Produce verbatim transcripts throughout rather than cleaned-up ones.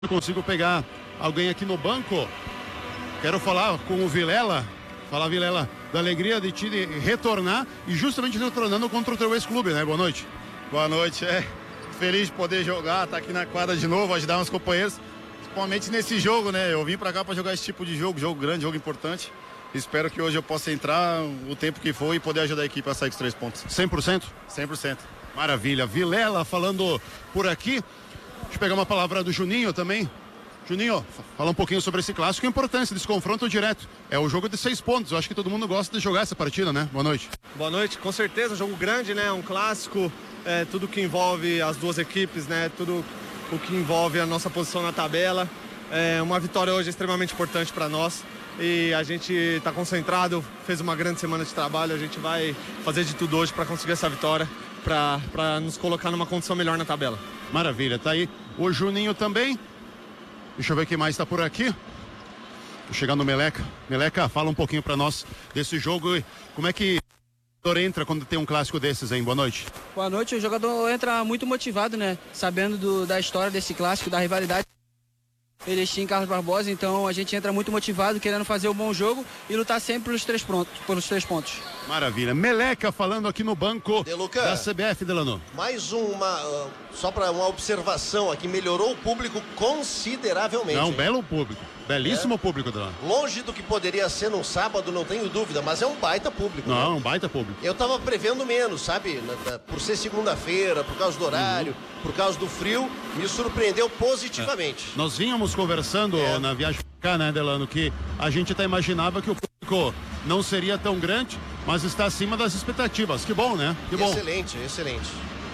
Não consigo pegar alguém aqui no banco. Quero falar com o Vilela. Falar, Vilela, da alegria de te retornar e justamente retornando contra o teu ex-clube, né? Boa noite. Boa noite, é. Feliz de poder jogar, tá aqui na quadra de novo, ajudar meus companheiros. Principalmente nesse jogo, né? Eu vim pra cá pra jogar esse tipo de jogo, jogo grande, jogo importante. Espero que hoje eu possa entrar o tempo que for e poder ajudar a equipe a sair com os três pontos. cem por cento? cem por cento. Maravilha. Vilela falando por aqui. Deixa eu pegar uma palavra do Juninho também. Juninho, fala um pouquinho sobre esse clássico e a importância desse confronto direto. É o jogo de seis pontos. Eu acho que todo mundo gosta de jogar essa partida, né? Boa noite. Boa noite. Com certeza, um jogo grande, né? Um clássico. É, tudo que envolve as duas equipes, né? Tudo o que envolve a nossa posição na tabela. É uma vitória hoje extremamente importante para nós. E a gente está concentrado, fez uma grande semana de trabalho. A gente vai fazer de tudo hoje para conseguir essa vitória, para nos colocar numa condição melhor na tabela. Maravilha, tá aí o Juninho também. Deixa eu ver quem mais está por aqui. Tô chegando o Meleca. Meleca, fala um pouquinho para nós desse jogo e como é que o jogador entra quando tem um clássico desses, hein? Boa noite. Boa noite, o jogador entra muito motivado, né? Sabendo do, da história desse clássico, da rivalidade. Erechim e Carlos Barbosa, então a gente entra muito motivado, querendo fazer um bom jogo e lutar sempre pelos três, prontos, pelos três pontos. Maravilha. Meleca falando aqui no banco Deluca, da C B F, Delano. Mais uma, uh, só para uma observação aqui, melhorou o público consideravelmente. É um hein? belo público, belíssimo é. público, Delano. Longe do que poderia ser num sábado, não tenho dúvida, mas é um baita público. Não, né? um baita público. Eu tava prevendo menos, sabe? Na, na, por ser segunda-feira, por causa do horário, uhum. por causa do frio, me surpreendeu positivamente. É. Nós vínhamos conversando é. na viagem pra cá, né, Delano, que a gente até imaginava que o público não seria tão grande, mas está acima das expectativas. Que bom, né? Que bom. Excelente, excelente.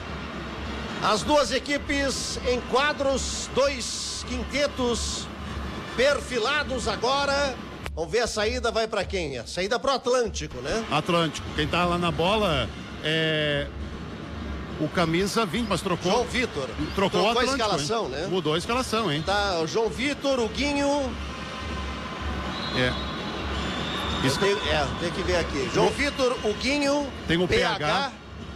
As duas equipes em quadros, dois quintetos perfilados agora. Vamos ver a saída, vai para quem? A saída pro Atlântico, né? Atlântico. Quem tá lá na bola é o camisa vinte, mas trocou. João Vitor. Trocou, trocou o Atlântico, a escalação, hein? né? Mudou a escalação, hein? Tá, o João Vitor, o Guinho. É. Isso... Tenho, é, tem que ver aqui. João Vitor, o Guinho. Tem o P H. P H.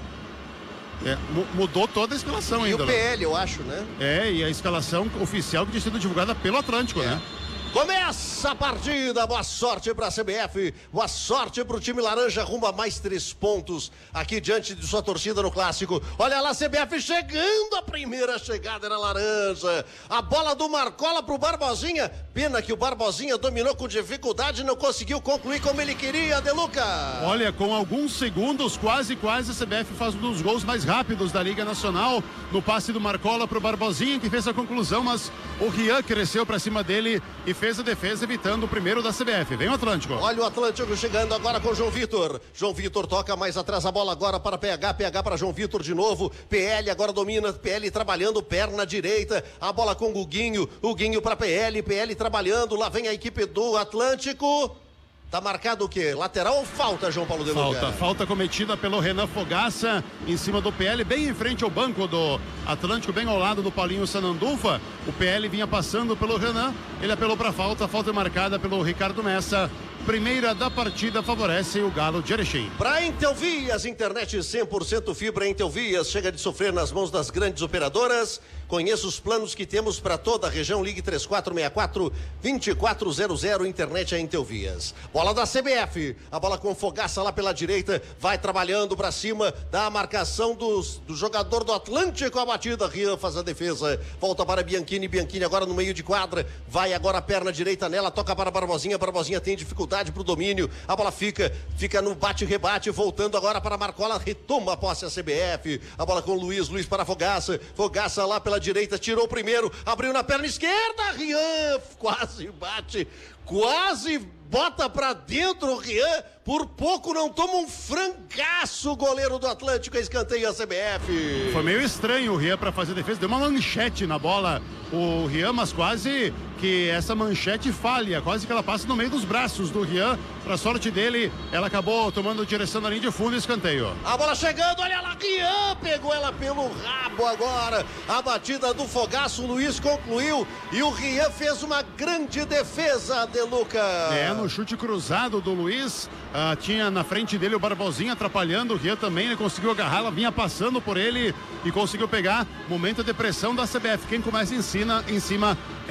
É, mudou toda a escalação e ainda. E o P L, eu acho, né? É, e a escalação oficial que tinha sido divulgada pelo Atlântico, é. né? Começa a partida, boa sorte para a C B F, boa sorte para o time laranja, rumo a mais três pontos aqui diante de sua torcida no clássico. Olha lá a C B F chegando, a primeira chegada na laranja, a bola do Marcola para o Barbosinha, pena que o Barbosinha dominou com dificuldade e não conseguiu concluir como ele queria, Deluca. Olha, com alguns segundos, quase, quase a C B F faz um dos gols mais rápidos da Liga Nacional, no passe do Marcola para o Barbosinha, que fez a conclusão, mas o Rian cresceu para cima dele e fez a defesa, evitando o primeiro da C B F. Vem o Atlântico. Olha o Atlântico chegando agora com o João Vitor. João Vitor toca mais atrás a bola agora para P H. P H para João Vitor de novo. P L agora domina. P L trabalhando, perna direita. A bola com o Guinho. O Guinho para P L. P L trabalhando. Lá vem a equipe do Atlântico. Tá marcado o quê? Lateral ou falta, João Paulo de Luca? Falta, falta cometida pelo Renan Fogaça em cima do P L, bem em frente ao banco do Atlântico, bem ao lado do Paulinho Sanandufa. O P L vinha passando pelo Renan, ele apelou para falta, falta marcada pelo Ricardo Messa. Primeira da partida favorece o Galo de Erechim. Para Intelvias, internet cem por cento fibra Intelvias. Chega de sofrer nas mãos das grandes operadoras. Conheça os planos que temos para toda a região. Ligue três quatro seis quatro, dois quatro zero zero. Internet é Intelvias. Bola da C B F. A bola com Fogaça lá pela direita. Vai trabalhando para cima da marcação dos, do jogador do Atlântico. A batida. Rian faz a defesa. Volta para Bianchini. Bianchini agora no meio de quadra. Vai agora a perna direita nela. Toca para Barbosinha. Barbosinha tem dificuldade para o domínio, a bola fica, fica no bate-rebate, voltando agora para Marcola, retoma a posse a C B F, a bola com o Luiz, Luiz para Fogaça, Fogaça lá pela direita, tirou o primeiro, abriu na perna esquerda, Rian quase bate, quase bota pra dentro o Rian, por pouco não toma um francaço o goleiro do Atlântico, escanteio a C B F. Foi meio estranho o Rian para fazer defesa, deu uma manchete na bola o Rian, mas quase que essa manchete falha, quase que ela passa no meio dos braços do Rian. Pra sorte dele, ela acabou tomando direção na linha de fundo e escanteio. A bola chegando, olha lá, Rian pegou ela pelo rabo agora. A batida do Fogaço, o Luiz concluiu e o Rian fez uma grande defesa, De Luca. É, no chute cruzado do Luiz, ah, tinha na frente dele o Barbosinha atrapalhando, o Rian também, ele conseguiu agarrar, ela vinha passando por ele e conseguiu pegar. Momento de pressão da C B F, quem começa em cima, em cima